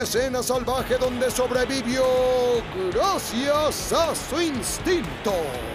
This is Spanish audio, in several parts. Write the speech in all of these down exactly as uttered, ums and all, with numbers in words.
Escena salvaje donde sobrevivió gracias a su instinto.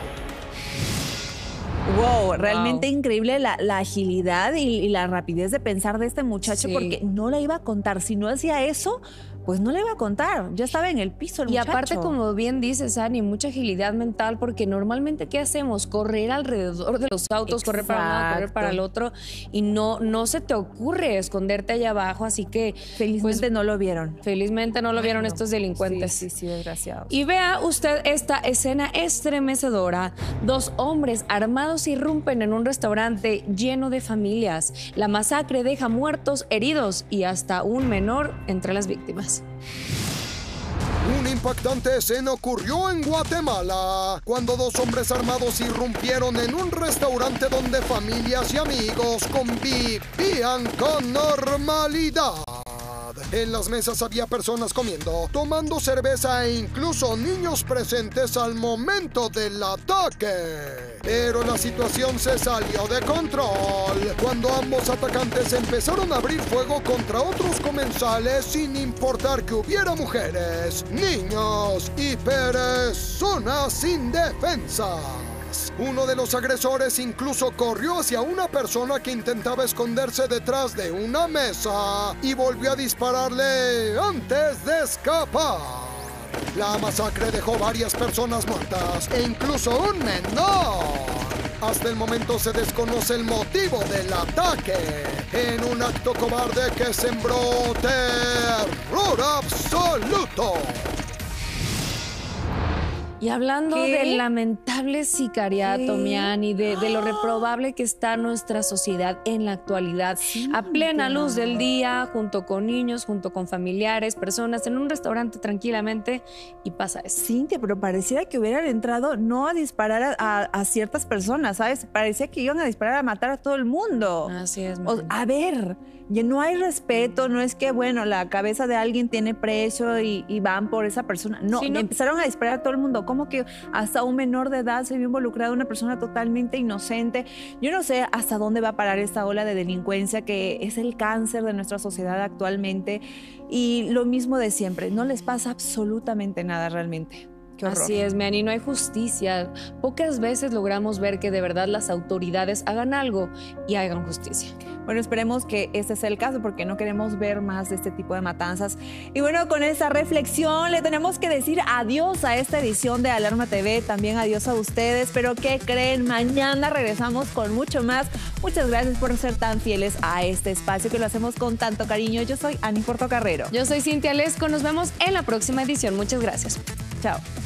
Wow, realmente wow. increíble la, la agilidad y, y la rapidez de pensar de este muchacho, sí. porque no la iba a contar. Si no hacía eso, pues no le iba a contar. Ya estaba en el piso el y muchacho. Y aparte, como bien dices, Ani, mucha agilidad mental, porque normalmente, ¿qué hacemos? Correr alrededor de los autos, Exacto. correr para un lado, correr para el otro, y no, no se te ocurre esconderte allá abajo, así que... Felizmente pues, no lo vieron. Felizmente no lo vieron Ay, no. estos delincuentes. Sí, sí, sí, desgraciados. Y vea usted esta escena estremecedora. Dos hombres armados irrumpen en un restaurante lleno de familias. La masacre deja muertos, heridos y hasta un menor entre las víctimas. Una impactante escena ocurrió en Guatemala, cuando dos hombres armados irrumpieron en un restaurante donde familias y amigos convivían con normalidad. En las mesas había personas comiendo, tomando cerveza e incluso niños presentes al momento del ataque. Pero la situación se salió de control cuando ambos atacantes empezaron a abrir fuego contra otros comensales sin importar que hubiera mujeres, niños y personas indefensas. Uno de los agresores incluso corrió hacia una persona que intentaba esconderse detrás de una mesa y volvió a dispararle antes de escapar. La masacre dejó varias personas muertas e incluso un menor. Hasta el momento se desconoce el motivo del ataque, en un acto cobarde que sembró terror absoluto. Y hablando ¿Qué? del lamentable sicariato, ¿Qué? Miani, de, de lo reprobable que está nuestra sociedad en la actualidad, sí, a plena luz del día, junto con niños, junto con familiares, personas, en un restaurante tranquilamente, y pasa eso. Cintia, pero pareciera que hubieran entrado no a disparar a, a, a ciertas personas, ¿sabes? Parecía que iban a disparar a matar a todo el mundo. Así es. O, a ver, ya no hay respeto, no es que, bueno, la cabeza de alguien tiene precio y, y van por esa persona. No, sí, no, empezaron a disparar a todo el mundo. ¿Cómo que hasta un menor de edad se vio involucrado, una persona totalmente inocente? Yo no sé hasta dónde va a parar esta ola de delincuencia que es el cáncer de nuestra sociedad actualmente. Y lo mismo de siempre, no les pasa absolutamente nada realmente. Qué horror. Así es, Miani, no hay justicia. Pocas veces logramos ver que de verdad las autoridades hagan algo y hagan justicia. Bueno, esperemos que este sea el caso porque no queremos ver más de este tipo de matanzas. Y bueno, con esa reflexión le tenemos que decir adiós a esta edición de Alarma T V, también adiós a ustedes. Pero ¿qué creen? Mañana regresamos con mucho más. Muchas gracias por ser tan fieles a este espacio que lo hacemos con tanto cariño. Yo soy Ani Portocarrero. Yo soy Cintia Lesco. Nos vemos en la próxima edición. Muchas gracias. Chao.